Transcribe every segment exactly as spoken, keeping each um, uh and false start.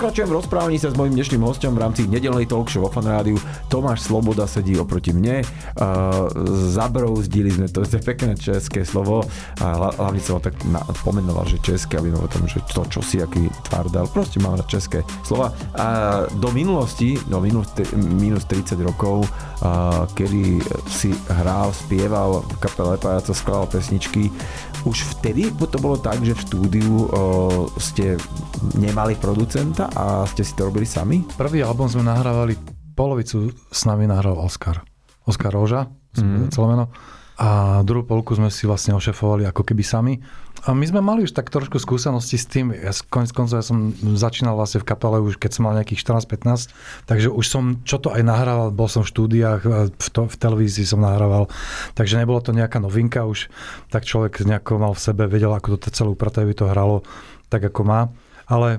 Pokračujem v rozprávaní sa s mojím dnešným hosťom v rámci nedeľnej talk show vo Fan Rádiu. Tomáš Sloboda sedí oproti mne. Uh, zabrouzdili sme, to je pekné české slovo. A hlavne som ho tak na, pomenoval, že české, aby o tom, že to, čo si, aký tvardal. Proste mám na české slova. A do minulosti, do minus, minus tridsať rokov, uh, kedy si hral, spieval v kapele Pajaco, skladal pesničky, už vtedy to bolo tak, že v štúdiu uh, ste nemali producenta a ste si to robili sami? Prvý album sme nahrávali, polovicu s nami nahral Oskar. Oskar Roža, mm. celé meno. A druhú polku sme si vlastne ošefovali ako keby sami. A my sme mali už tak trošku skúsenosti s tým. Ja konec koncov ja som začínal vlastne v kapele už keď som mal nejakých štrnásť pätnásť, takže už som čo to aj nahrával, bol som v štúdiách, v, to, v televízii som nahrával, takže nebolo to nejaká novinka už, tak človek nejako mal v sebe, vedel, ako to celú upratej by to hralo tak, ako má. Ale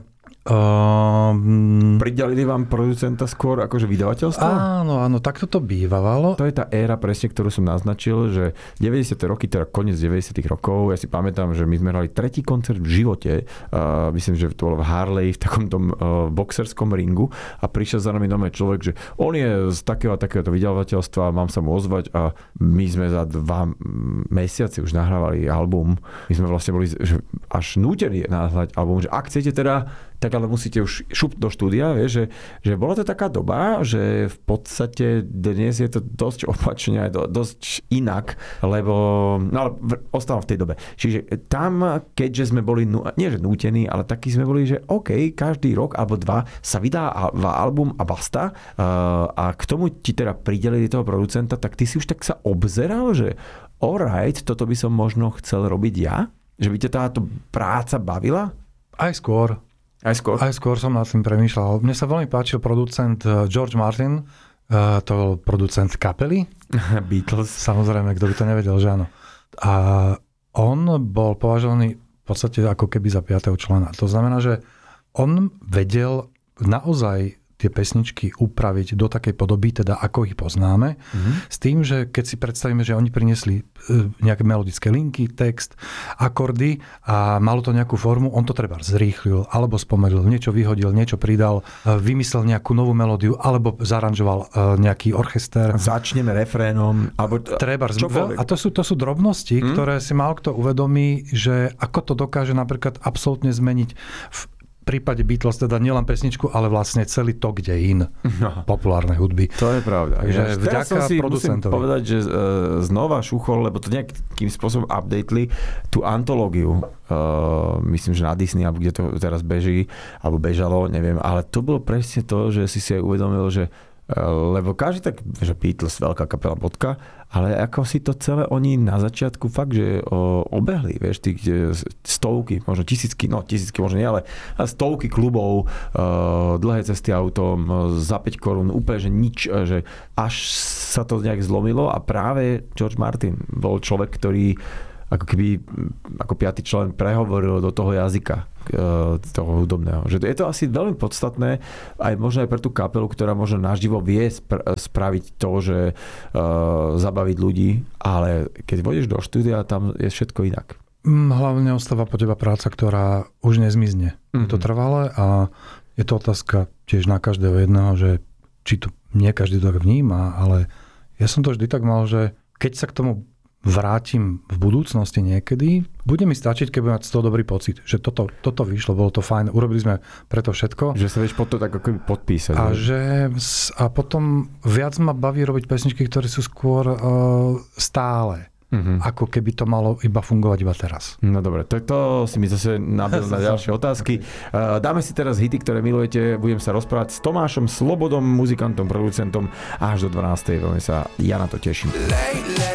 Um, Pridelili vám producenta skôr akože vydavateľstvo? Áno, áno, takto to bývalo. To je tá éra presne, ktorú som naznačil, že deväťdesiate roky, teda koniec deväťdesiatych rokov, ja si pamätám, že my sme hrali tretí koncert v živote, uh, myslím, že to bolo v Harley, v takom tom uh, boxerskom ringu a prišiel za nami nové človek, že on je z takého a takéhoto vydavateľstva, mám sa mu ozvať a my sme za dva mesiace už nahrávali album. My sme vlastne boli že až nútení nahrávať album, že ak chcete teda, tak ale musíte už šup do štúdia, vieš, že, že bola to taká doba, že v podstate dnes je to dosť opačne, dosť inak, lebo, no ale ostávam v tej dobe. Čiže tam, keďže sme boli, nie že nútení, ale takí sme boli, že OK, každý rok alebo dva sa vydá album a basta a k tomu ti teda pridelili toho producenta, tak ty si už tak sa obzeral, že alright, toto by som možno chcel robiť ja? Že by ťa táto práca bavila? Aj skôr. Aj skôr? Aj skôr som nad tým premýšľal. Mne sa veľmi páčil producent George Martin, to bol producent kapely. Beatles. Samozrejme, kto by to nevedel, že áno. A on bol považovaný v podstate ako keby za piateho člena. To znamená, že on vedel naozaj tie pesničky upraviť do takej podoby, teda ako ich poznáme, mm-hmm. s tým, že keď si predstavíme, že oni priniesli nejaké melodické linky, text, akordy a malo to nejakú formu, on to treba zrýchlil, alebo spomalil, niečo vyhodil, niečo pridal, vymyslel nejakú novú melódiu, alebo zaranžoval nejaký orchester. Začneme refrénom, alebo treba. A to sú, to sú drobnosti, mm? ktoré si málo kto uvedomí, že ako to dokáže napríklad absolútne zmeniť v v prípade Beatles teda nielen pesničku, ale vlastne celý tok dejín no. populárnej hudby. To je pravda. Takže ja, vďaka si producentovi. Musím povedať, že uh, znova šuchol, lebo to nejakým spôsobom updateli tú antológiu. Uh, myslím, že na Disney, alebo kde to teraz beží, alebo bežalo, neviem. Ale to bolo presne to, že si si aj uvedomil, že lebo každý tak, že Beatles, veľká kapela, bodka, ale ako si to celé oni na začiatku fakt, že o, obehli, vieš, tých stovky, možno tisícky, no tisícky možno nie, ale stovky klubov, uh, dlhé cesty autom, za päť korún, úplne, že nič, že až sa to nejak zlomilo a práve George Martin bol človek, ktorý ako keby ako piaty člen prehovoril do toho jazyka toho hudobného. Že je to asi veľmi podstatné aj možno aj pre tú kapelu, ktorá možno naživo vie spra- spraviť to, že uh, zabaviť ľudí, ale keď vôjdeš do štúdia, tam je všetko inak. Hlavne ostáva po teba práca, ktorá už nezmizne. Mm-hmm. Je to trvalé a je to otázka tiež na každého jedného, že či to nie každý to vníma, ale ja som to vždy tak mal, že keď sa k tomu vrátim v budúcnosti niekedy, bude mi stačiť, keď budem mať z toho dobrý pocit, že toto, toto vyšlo, bolo to fajn, urobili sme preto všetko. Že sa vieš pod to tak ako podpísať. A, že, a potom viac ma baví robiť pesničky, ktoré sú skôr uh, stále. Mm-hmm. Ako keby to malo iba fungovať iba teraz. No dobre, to, to si mi zase nabil na ďalšie otázky. Okay. Dáme si teraz hity, ktoré milujete. Budem sa rozprávať s Tomášom Slobodom, muzikantom, producentom až do dvanástej. Veľmi sa ja na to teším. Lately,